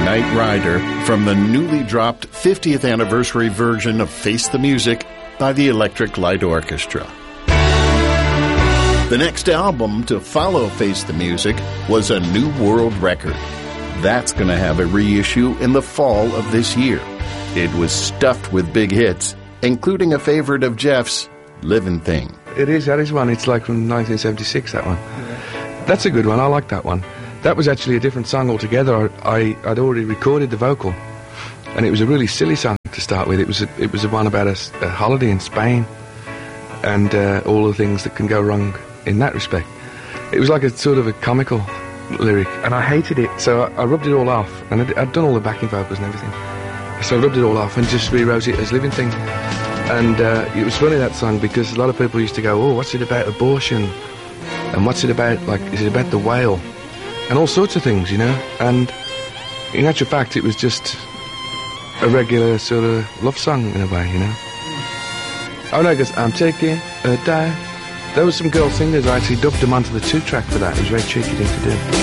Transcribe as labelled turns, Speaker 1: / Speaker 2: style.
Speaker 1: Night Rider from the newly dropped 50th anniversary version of Face the Music by the Electric Light Orchestra. The next album to follow Face the Music was A New World Record. That's going to have a reissue in the fall of this year. It was stuffed with big hits, including a favorite of Jeff's, Living Thing.
Speaker 2: That is one. It's like from 1976, that one. Yeah. That's a good one. I like that one. That was actually a different song altogether. I'd already recorded the vocal, and it was a really silly song to start with. It was one about a holiday in Spain, and all the things that can go wrong in that respect. It was like a sort of a comical lyric, and I hated it, so I rubbed it all off, and I'd done all the backing vocals and everything, so I rubbed it all off and just rewrote it as Living Thing. And it was funny, that song, because a lot of people used to go, oh, what's it about abortion, and what's it about, like, is it about the whale, and all sorts of things, you know. And in actual fact, it was just a regular sort of love song in a way, you know. Oh no, because I'm taking a dive. There were some girl singers. I actually dubbed them onto the 2-track for that. It was a very cheeky thing to do.